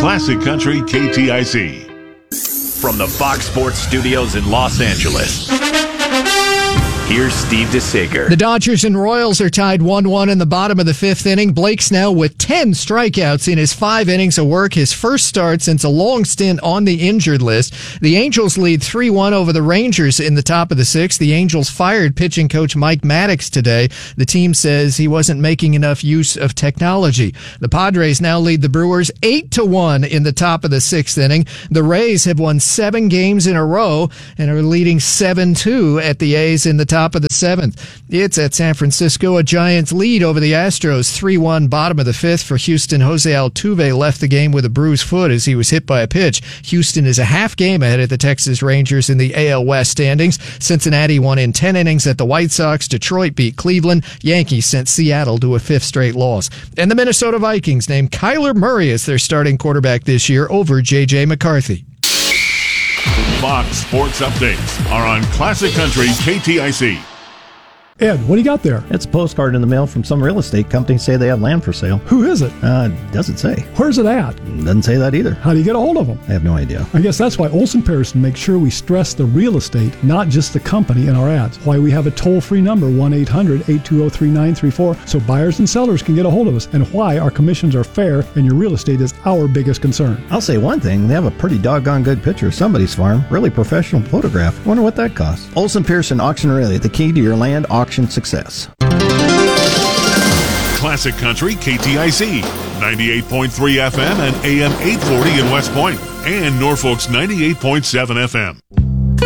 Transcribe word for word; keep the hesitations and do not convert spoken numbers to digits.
Classic Country K T I C. From the Fox Sports Studios in Los Angeles, here's Steve DeSager. The Dodgers and Royals are tied one one in the bottom of the fifth inning. Blake Snell with ten strikeouts in his five innings of work, his first start since a long stint on the injured list. The Angels lead three one over the Rangers in the top of the sixth. The Angels fired pitching coach Mike Maddox today. The team says he wasn't making enough use of technology. The Padres now lead the Brewers eight to one in the top of the sixth inning. The Rays have won seven games in a row and are leading seven two at the A's in the top of the seventh. It's at San Francisco. A Giants lead over the Astros three one bottom of the fifth. For Houston, Jose Altuve left the game with a bruised foot as he was hit by a pitch. Houston is a half game ahead of the Texas Rangers in the A L West standings. Cincinnati won in ten innings at the White Sox. Detroit beat Cleveland. Yankees sent Seattle to a fifth straight loss. And the Minnesota Vikings named Kyler Murray as their starting quarterback this year over J J McCarthy. Fox Sports Updates are on Classic Country K T I C. Ed, what do you got there? It's a postcard in the mail from some real estate company say they have land for sale. Who is it? Uh, doesn't say. Where's it at? Doesn't say that either. How do you get a hold of them? I have no idea. I guess that's why Olson Pearson makes sure we stress the real estate, not just the company in our ads. Why we have a toll-free number, one eight hundred eight two zero three nine three four, so buyers and sellers can get a hold of us, and why our commissions are fair and your real estate is our biggest concern. I'll say one thing. They have a pretty doggone good picture of somebody's farm. Really professional photograph. Wonder what that costs. Olson Pearson Auction Relay, the key to your land auction success. Classic Country K T I C, ninety-eight point three F M and A M eight forty in West Point, and Norfolk's ninety-eight point seven F M.